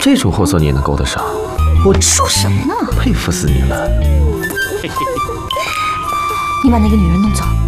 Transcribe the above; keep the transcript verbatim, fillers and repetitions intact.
这种货色你也能勾得上？ 我说什么呢？ 佩服死你了！ 你把那个女人弄走。